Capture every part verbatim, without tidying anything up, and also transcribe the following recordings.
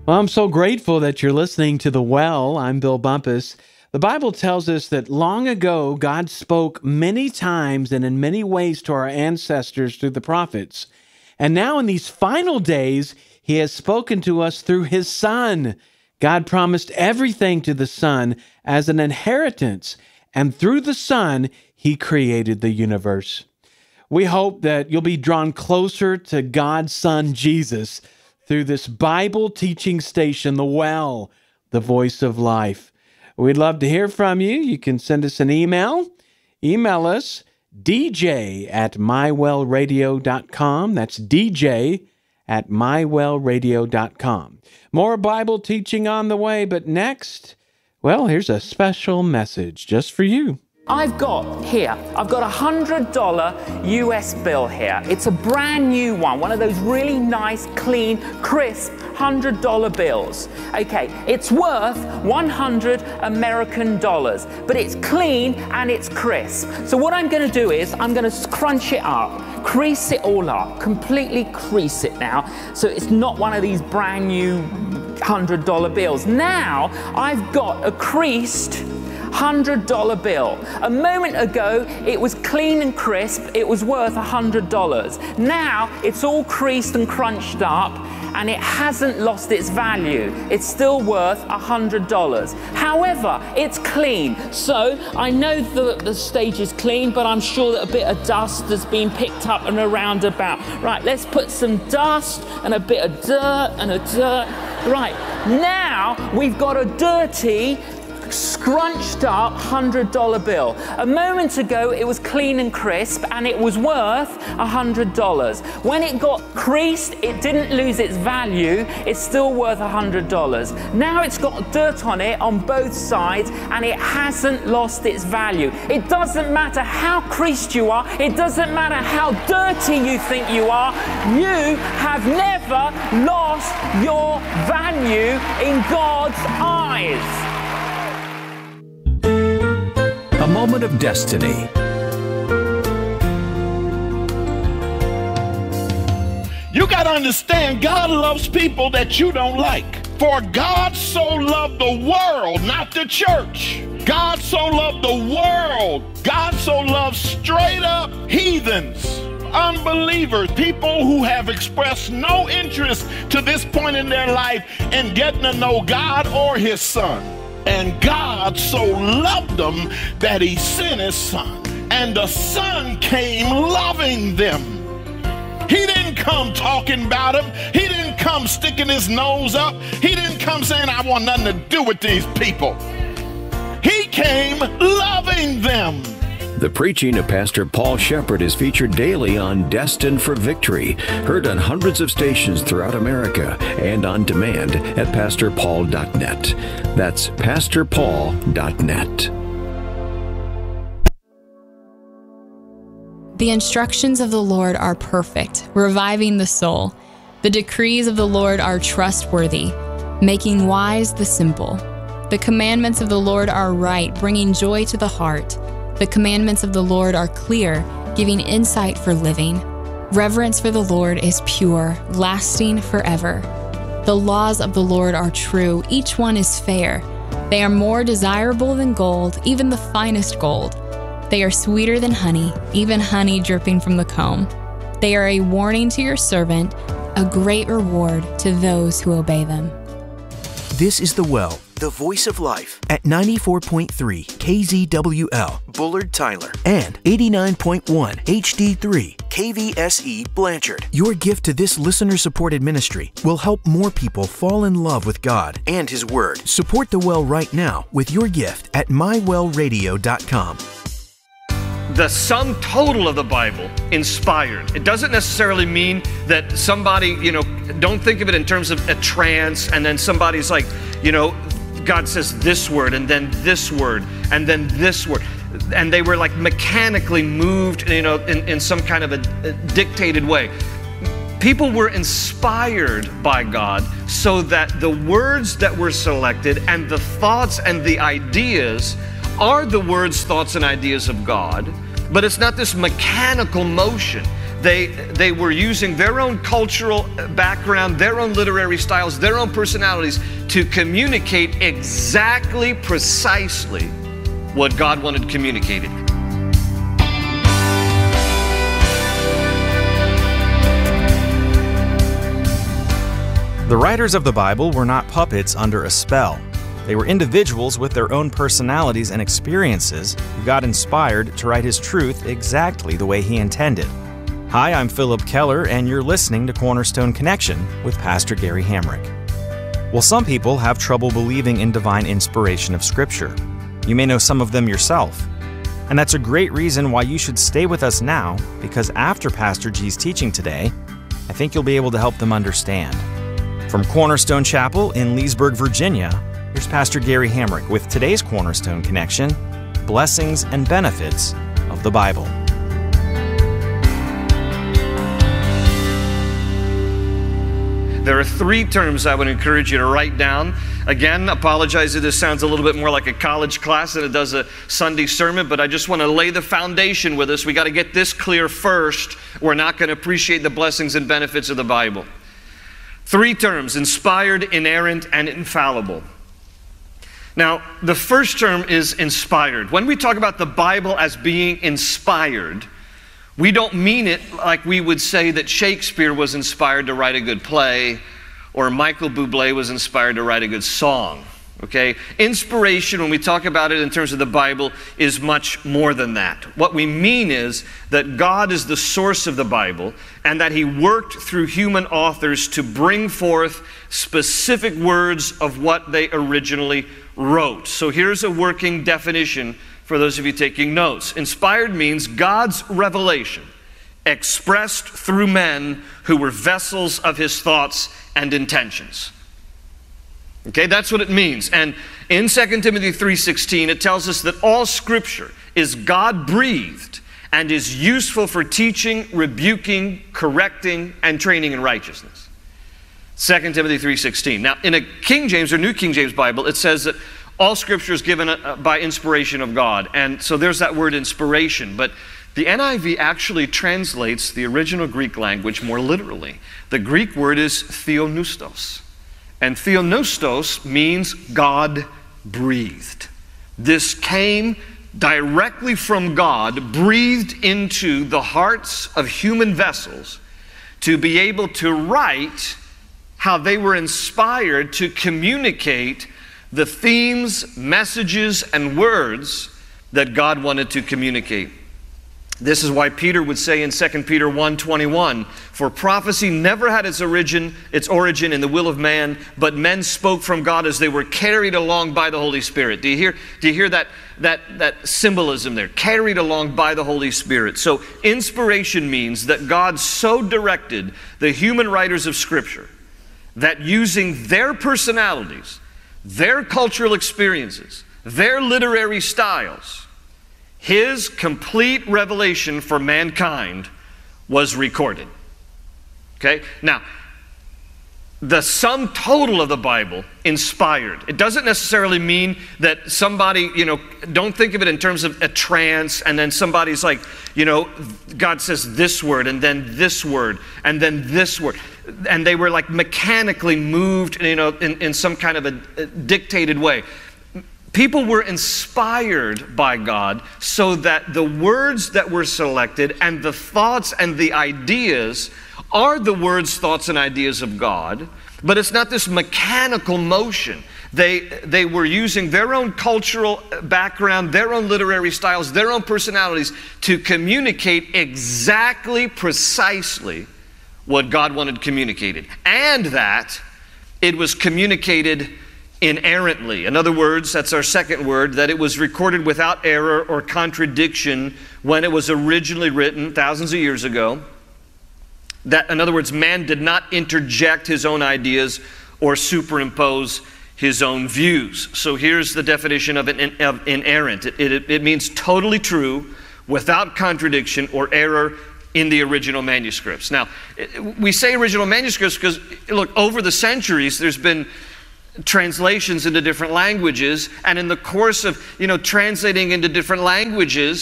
Well, I'm so grateful that you're listening to The Well. I'm Bill Bumpus. The Bible tells us that long ago, God spoke many times and in many ways to our ancestors through the prophets. And now in these final days, He has spoken to us through His Son. God promised everything to the Son as an inheritance, and through the Son, He created the universe. We hope that you'll be drawn closer to God's Son, Jesus, through this Bible teaching station, The Well, the voice of life. We'd love to hear from you. You can send us an email. Email us, d j at my well radio dot com. That's d j at my well radio dot com. More Bible teaching on the way, but next, well, here's a special message just for you. I've got here, I've got a one hundred dollar U S bill here. It's a brand new one, one of those really nice, clean, crisp one hundred dollar bills. Okay, it's worth one hundred American dollars, but it's clean and it's crisp. So what I'm going to do is I'm going to crunch it up, crease it all up, completely crease it now, so it's not one of these brand new one hundred dollar bills. Now I've got a creased one hundred dollar bill. A moment ago, it was clean and crisp. It was worth one hundred dollars. Now, it's all creased and crunched up, and it hasn't lost its value. It's still worth one hundred dollars. However, it's clean. So, I know that the stage is clean, but I'm sure that a bit of dust has been picked up and around about. Right, let's put some dust and a bit of dirt and a dirt. Right, now we've got a dirty, scrunched up one hundred dollar bill. A moment ago, it was clean and crisp, and it was worth one hundred dollars. When it got creased, it didn't lose its value. It's still worth one hundred dollars. Now it's got dirt on it on both sides, and it hasn't lost its value. It doesn't matter how creased you are. It doesn't matter how dirty you think you are. You have never lost your value in God's eyes. A moment of destiny. You got to understand, God loves people that you don't like. For God so loved the world, not the church. God so loved the world. God so loved straight up heathens, unbelievers, people who have expressed no interest to this point in their life in getting to know God or His Son. And God so loved them that He sent His Son. And the Son came loving them. He didn't come talking about them. He didn't come sticking His nose up. He didn't come saying, I want nothing to do with these people. He came loving them. The preaching of Pastor Paul Shepherd is featured daily on Destined for Victory, heard on hundreds of stations throughout America and on demand at pastor paul dot net. That's pastor paul dot net. The instructions of the Lord are perfect, reviving the soul. The decrees of the Lord are trustworthy, making wise the simple. The commandments of the Lord are right, bringing joy to the heart. The commandments of the Lord are clear, giving insight for living. Reverence for the Lord is pure, lasting forever. The laws of the Lord are true, each one is fair. They are more desirable than gold, even the finest gold. They are sweeter than honey, even honey dripping from the comb. They are a warning to your servant, a great reward to those who obey them. This is The Well, the voice of life, at ninety-four point three K Z W L, Bullard, Tyler, and eighty-nine point one H D three K V S E, Blanchard. Your gift to this listener-supported ministry will help more people fall in love with God and His Word. Support The Well right now with your gift at my well radio dot com. The sum total of the Bible, inspired. It doesn't necessarily mean that somebody, you know, don't think of it in terms of a trance and then somebody's like, you know, God says this word and then this word and then this word. And they were like mechanically moved, you know, in, in some kind of a, a dictated way. People were inspired by God so that the words that were selected and the thoughts and the ideas are the words, thoughts, and ideas of God, but it's not this mechanical motion. They, they were using their own cultural background, their own literary styles, their own personalities to communicate exactly, precisely what God wanted communicated. The writers of the Bible were not puppets under a spell. They were individuals with their own personalities and experiences who got inspired to write His truth exactly the way He intended. Hi, I'm Philip Keller, and you're listening to Cornerstone Connection with Pastor Gary Hamrick. Well, some people have trouble believing in divine inspiration of Scripture. You may know some of them yourself. And that's a great reason why you should stay with us now, because after Pastor G's teaching today, I think you'll be able to help them understand. From Cornerstone Chapel in Leesburg, Virginia, here's Pastor Gary Hamrick with today's Cornerstone Connection, Blessings and Benefits of the Bible. There are three terms I would encourage you to write down. Again, apologize if this sounds a little bit more like a college class than it does a Sunday sermon, but I just want to lay the foundation with us. We got to get this clear first. We're not going to appreciate the blessings and benefits of the Bible. Three terms: inspired, inerrant, and infallible. Now, the first term is inspired. When we talk about the Bible as being inspired, we don't mean it like we would say that Shakespeare was inspired to write a good play or Michael Bublé was inspired to write a good song. Okay? Inspiration, when we talk about it in terms of the Bible, is much more than that. What we mean is that God is the source of the Bible and that He worked through human authors to bring forth specific words of what they originally wrote. So here's a working definition for those of you taking notes. Inspired means God's revelation expressed through men who were vessels of His thoughts and intentions. Okay, that's what it means. And in Second Timothy three sixteen, it tells us that all Scripture is God-breathed and is useful for teaching, rebuking, correcting, and training in righteousness. Second Timothy three sixteen. Now, in a King James or New King James Bible, it says that all Scripture is given by inspiration of God. And so there's that word inspiration. But the N I V actually translates the original Greek language more literally. The Greek word is theopneustos. And theopneustos means God-breathed. This came directly from God, breathed into the hearts of human vessels to be able to write how they were inspired to communicate the themes, messages, and words that God wanted to communicate. This is why Peter would say in Second Peter one twenty-one, "For prophecy never had its origin, its origin in the will of man, but men spoke from God as they were carried along by the Holy Spirit." Do you hear, do you hear that, that, that symbolism there? Carried along by the Holy Spirit. So inspiration means that God so directed the human writers of Scripture that using their personalities, their cultural experiences, their literary styles, His complete revelation for mankind was recorded. Okay? Now, the sum total of the Bible, inspired. It doesn't necessarily mean that somebody, you know, don't think of it in terms of a trance and then somebody's like, you know, God says this word and then this word and then this word. And they were like mechanically moved, you know, in, in some kind of a, a dictated way. People were inspired by God so that the words that were selected and the thoughts and the ideas are the words, thoughts, and ideas of God, but it's not this mechanical motion. They, they were using their own cultural background, their own literary styles, their own personalities to communicate exactly, precisely what God wanted communicated. And that it was communicated inerrantly. In other words, that's our second word, that it was recorded without error or contradiction when it was originally written thousands of years ago. That, in other words, man did not interject his own ideas or superimpose his own views. So here's the definition of, an, of inerrant. It, it, it means totally true, without contradiction or error in the original manuscripts. Now, we say original manuscripts because, look, over the centuries, there's been translations into different languages, and in the course of, you know, translating into different languages,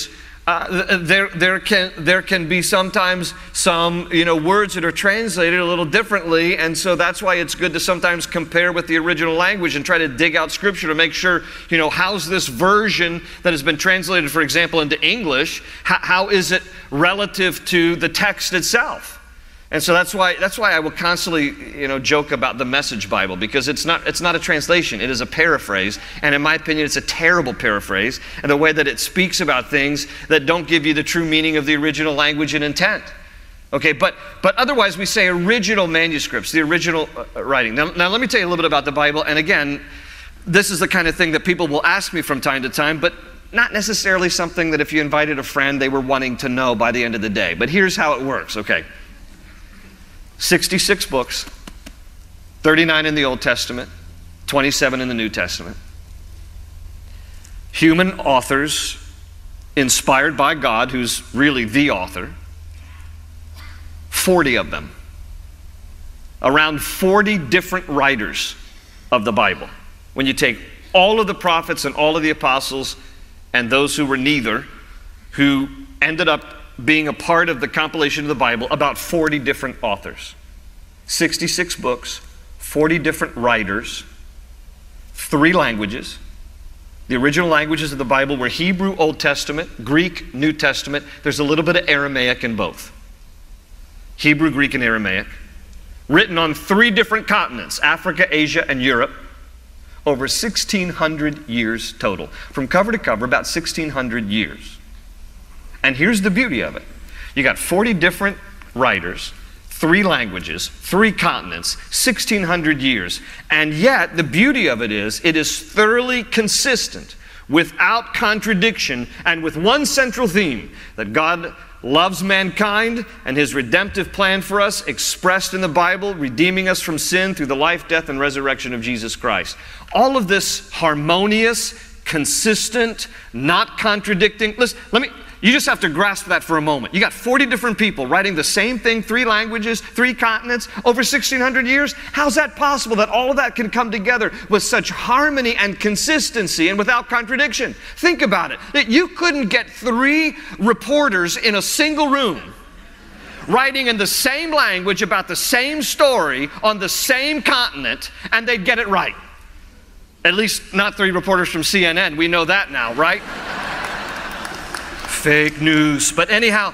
Uh, there, there can there can be sometimes some you know words that are translated a little differently, and so that's why it's good to sometimes compare with the original language and try to dig out Scripture to make sure you know how's this version that has been translated, for example, into English, how, how is it relative to the text itself? And so that's why that's why I will constantly you know joke about the Message Bible, because it's not it's not a translation, it is a paraphrase, and in my opinion it's a terrible paraphrase in the way that it speaks about things that don't give you the true meaning of the original language and intent. Okay, but but otherwise we say original manuscripts, the original uh, writing. Now, now let me tell you a little bit about the Bible, and again, this is the kind of thing that people will ask me from time to time, but not necessarily something that if you invited a friend they were wanting to know by the end of the day. But here's how it works, okay? sixty-six books, thirty-nine in the Old Testament, twenty-seven in the New Testament. Human authors inspired by God, who's really the author, forty of them. Around forty different writers of the Bible. When you take all of the prophets and all of the apostles and those who were neither, who ended up being a part of the compilation of the Bible, about forty different authors. sixty-six books, forty different writers, three languages. The original languages of the Bible were Hebrew, Old Testament, Greek, New Testament. There's a little bit of Aramaic in both. Hebrew, Greek, and Aramaic. Written on three different continents, Africa, Asia, and Europe. Over sixteen hundred years total. From cover to cover, about sixteen hundred years. And here's the beauty of it. You got forty different writers, three languages, three continents, sixteen hundred years. And yet, the beauty of it is, it is thoroughly consistent, without contradiction, and with one central theme, that God loves mankind and His redemptive plan for us, expressed in the Bible, redeeming us from sin through the life, death, and resurrection of Jesus Christ. All of this harmonious, consistent, not contradicting. Listen, let me... You just have to grasp that for a moment. You got forty different people writing the same thing, three languages, three continents, over sixteen hundred years. How's that possible that all of that can come together with such harmony and consistency and without contradiction? Think about it. That you couldn't get three reporters in a single room writing in the same language about the same story on the same continent, and they'd get it right. At least not three reporters from C N N. We know that now, right? Fake news. But anyhow,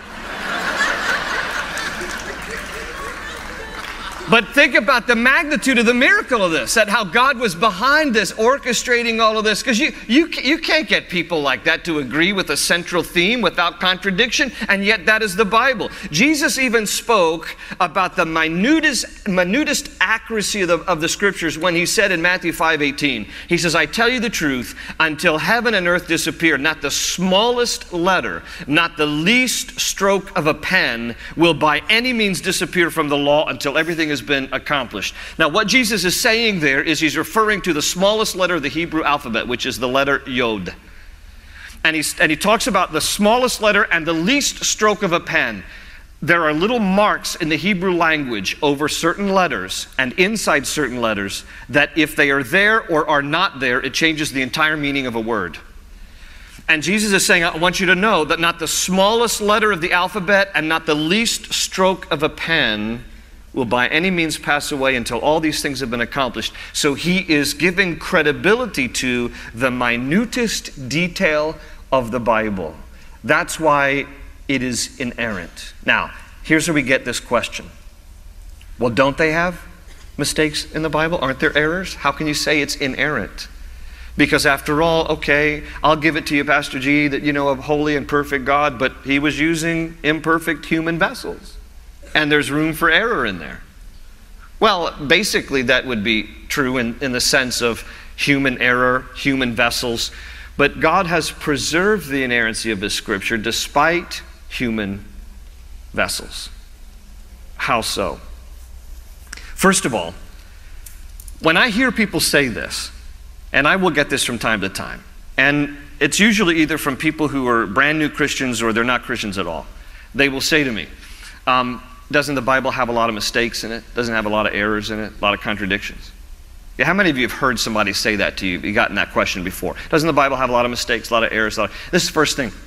but think about the magnitude of the miracle of this, that how God was behind this, orchestrating all of this, because you, you, you can't get people like that to agree with a central theme without contradiction, and yet that is the Bible. Jesus even spoke about the minutest, minutest accuracy of the, of the Scriptures when He said in Matthew five eighteen, He says, I tell you the truth, until heaven and earth disappear, not the smallest letter, not the least stroke of a pen will by any means disappear from the law until everything is been accomplished. Now, what Jesus is saying there is He's referring to the smallest letter of the Hebrew alphabet, which is the letter Yod. And, he's, and He talks about the smallest letter and the least stroke of a pen. There are little marks in the Hebrew language over certain letters and inside certain letters that if they are there or are not there, it changes the entire meaning of a word. And Jesus is saying, I want you to know that not the smallest letter of the alphabet and not the least stroke of a pen will by any means pass away until all these things have been accomplished. So He is giving credibility to the minutest detail of the Bible. That's why it is inerrant. Now, here's where we get this question. Well, don't they have mistakes in the Bible? Aren't there errors? How can you say it's inerrant? Because after all, okay, I'll give it to you, Pastor G, that you know a holy and perfect God, but He was using imperfect human vessels. And there's room for error in there. Well, basically that would be true in, in the sense of human error, human vessels. But God has preserved the inerrancy of His Scripture despite human vessels. How so? First of all, when I hear people say this, and I will get this from time to time, and it's usually either from people who are brand new Christians or they're not Christians at all. They will say to me, um, doesn't the Bible have a lot of mistakes in it? Doesn't it have a lot of errors in it? A lot of contradictions? Yeah, how many of you have heard somebody say that to you? You've gotten that question before. Doesn't the Bible have a lot of mistakes, a lot of errors? A lot of... This is the first thing.